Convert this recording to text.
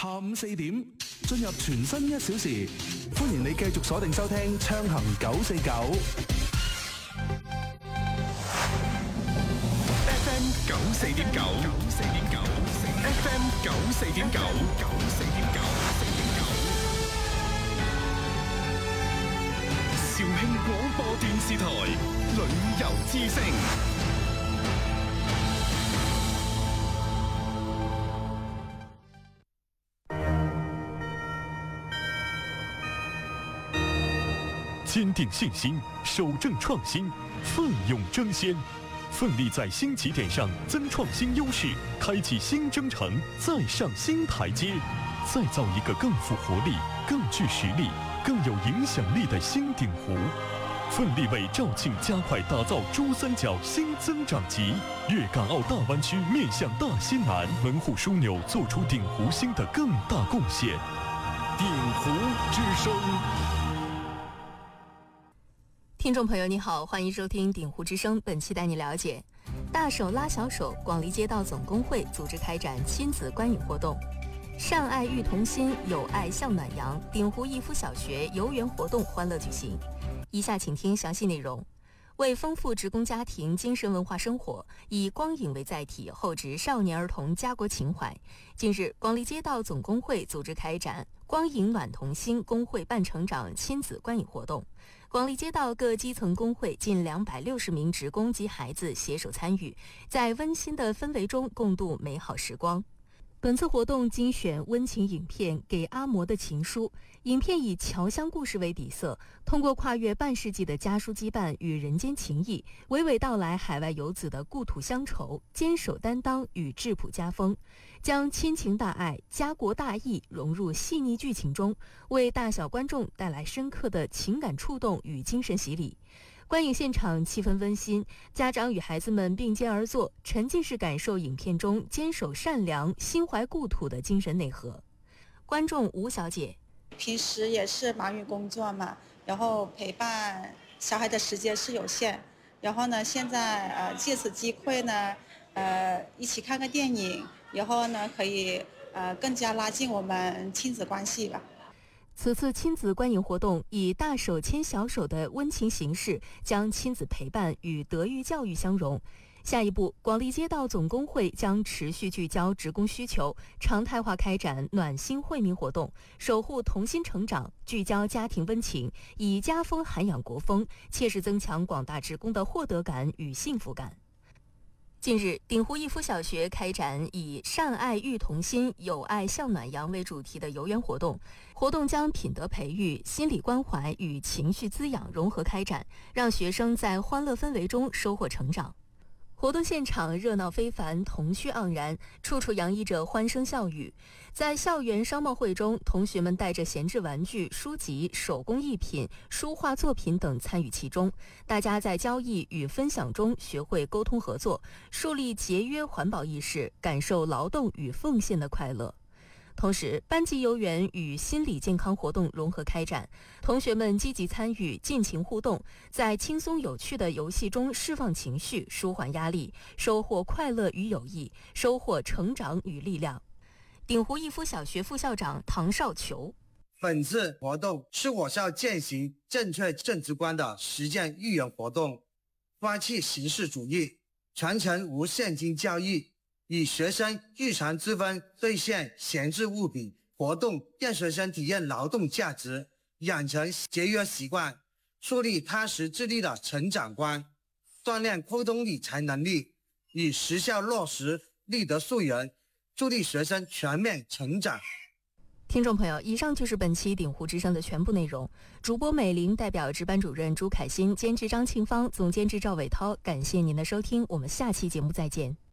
下午4點進入全新1小時，歡迎你繼續鎖定收聽暢行949 FM 94.9 FM 94.9肇慶廣播電視台旅遊之聲。 坚定信心，守正创新，奋勇争先，奋力在新起点上增创新优势，开启新征程，再上新台阶，再造一个更富活力、更具实力、更有影响力的新鼎湖。奋力为肇庆加快打造珠三角新增长极，粤港澳大湾区面向大西南，门户枢纽做出鼎湖新的更大贡献。鼎湖之声。 听众朋友你好，欢迎收听鼎湖之声，本期带你了解大手拉小手，广黎街道总工会组织开展亲子观影活动，善爱育童心，有爱向暖阳，鼎湖逸夫小学游园活动欢乐举行。以下请听详细内容。为丰富职工家庭精神文化生活，以光影为载体，厚植少年儿童家国情怀。近日，广黎街道总工会组织开展光影暖童心工会伴成长亲子观影活动。广黎街道各基层工会近260名职工及孩子携手参与，在温馨的氛围中共度美好时光。本次活动精选温情影片《给阿嬷的情书》，影片以侨乡故事为底色，通过跨越半世纪的家书羁绊与人间情谊，娓娓道来海外游子的故土乡愁、坚守担当与质朴家风，将亲情大爱、家国大义融入细腻剧情中，为大小观众带来深刻的情感触动与精神洗礼。观影现场气氛温馨，家长与孩子们并肩而坐，沉浸式感受影片中坚守善良、心怀故土的精神内核。观众吴小姐： 平时也是忙于工作嘛，然后陪伴小孩的时间是有限，然后呢，现在借此机会呢，一起看个电影，然后呢，可以更加拉近我们亲子关系吧。 此次亲子观影活动以大手牵小手的温情形式，将亲子陪伴与德育教育相融。下一步，广黎街道总工会将持续聚焦职工需求，常态化开展暖心惠民活动，守护童心成长，聚焦家庭温情，以家风涵养国风，切实增强广大职工的获得感与幸福感。近日，鼎湖逸夫小学开展以善爱育童心，有爱向暖阳为主题的游园活动。活动将品德培育、心理关怀与情绪滋养融合开展，让学生在欢乐氛围中收获成长。活动现场热闹非凡，童趣盎然，处处洋溢着欢声笑语。在校园商贸会中，同学们带着闲置玩具、书籍、手工艺品、书画作品等参与其中。大家在交易与分享中学会沟通合作，树立节约环保意识，感受劳动与奉献的快乐。同时，班级游园与心理健康活动融合开展，同学们积极参与，尽情互动，在轻松有趣的游戏中释放情绪，舒缓压力，收获快乐与友谊，收获成长与力量。鼎湖逸夫小学副校长唐少球： 本次活动是我校践行正确政治观的实践育园活动，放弃形式主义，传承无现金教育，以学生日常积分兑现闲置物品活动，让学生体验劳动价值，养成节约习惯，树立踏实自立的成长观，锻炼沟通理财能力，以实效落实立德树人，助力学生全面成长。 听众朋友，以上就是本期鼎湖之声的全部内容。主播美玲代表值班主任朱凯欣，监制张庆芳，总监制赵伟涛，感谢您的收听，我们下期节目再见。